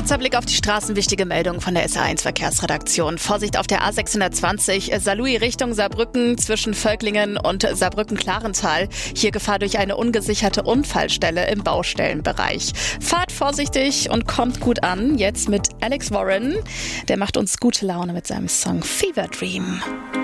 Kurzer Blick auf die Straßen, wichtige Meldung von der SA1 Verkehrsredaktion. Vorsicht auf der A620 Saarlouis Richtung Saarbrücken zwischen Völklingen und Saarbrücken-Klarental. Hier Gefahr durch eine ungesicherte Unfallstelle im Baustellenbereich. Fahrt vorsichtig und kommt gut an. Jetzt mit Alex Warren. Der macht uns gute Laune mit seinem Song Fever Dream.